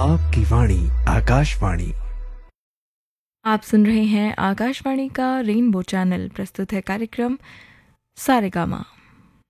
आपकी वाणी आकाशवाणी। आप सुन रहे हैं आकाशवाणी का रेनबो चैनल। प्रस्तुत है कार्यक्रम सारेगामा।